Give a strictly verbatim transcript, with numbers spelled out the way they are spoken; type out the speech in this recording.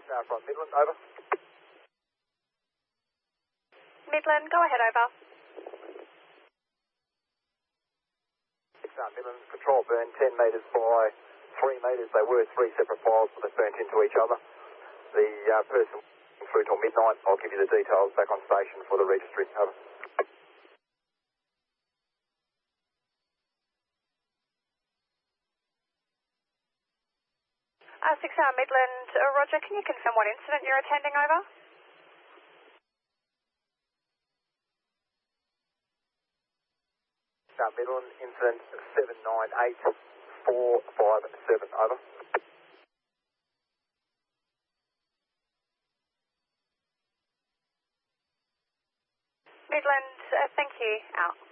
Now from Midland, over. Midland, go ahead, over. Uh, Midland control burn ten metres by three metres. They were three separate files, but they burnt into each other. The uh, person through till midnight. I'll give you the details back on station for the registry. Over. Uh, six hour Midland, uh, Roger, can you confirm what incident you're attending, over? Uh, Midland, incident seven nine eight four five seven, over. Midland, uh, thank you, out.